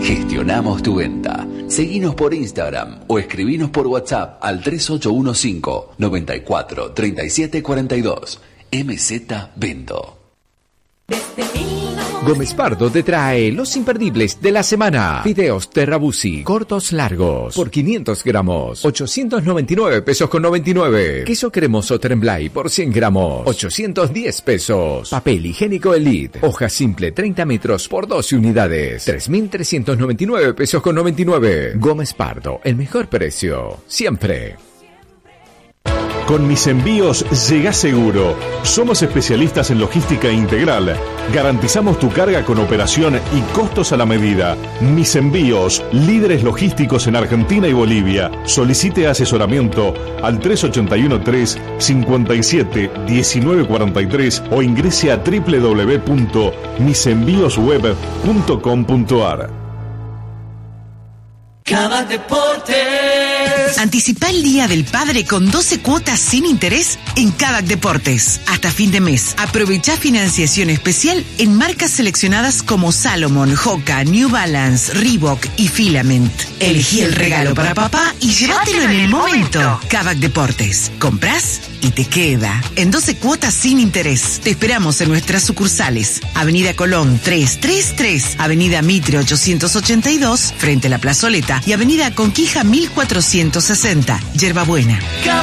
Gestionamos tu venta. Seguinos por Instagram o escribinos por WhatsApp al 3815 94 37 42. MZ Vendo. Gómez Pardo te trae los imperdibles de la semana. Fideos Terrabusi, cortos largos, por 500 gramos, 899 pesos con 99. Queso cremoso Tremblay por 100 gramos, 810 pesos. Papel higiénico Elite, hoja simple 30 metros por 12 unidades, 3.399 pesos con 99. Gómez Pardo, el mejor precio, siempre. Con Mis Envíos llegás seguro. Somos especialistas en logística integral. Garantizamos tu carga con operación y costos a la medida. Mis Envíos, líderes logísticos en Argentina y Bolivia. Solicite asesoramiento al 3813-57-1943 o ingrese a www.misenviosweb.com.ar. Kavak Deportes. Anticipa el Día del Padre con 12 cuotas sin interés en Kavak Deportes. Hasta fin de mes, aprovecha financiación especial en marcas seleccionadas como Salomon, Hoka, New Balance, Reebok y Filament. Elegí el regalo para papá y llévatelo en el momento. Kavak Deportes. Comprás y te queda. En 12 cuotas sin interés. Te esperamos en nuestras sucursales. Avenida Colón 333, Avenida Mitre 882, frente a la Plazoleta, y Avenida Conquija 1460, Yerbabuena.